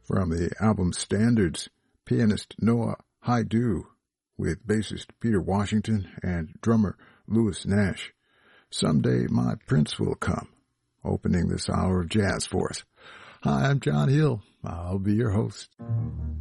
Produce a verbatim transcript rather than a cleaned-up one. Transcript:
From the album Standards, pianist Noah Haidu with bassist Peter Washington and drummer Louis Nash. Someday My Prince Will Come, opening this hour of jazz for us. Hi, I'm John Hill. I'll be your host.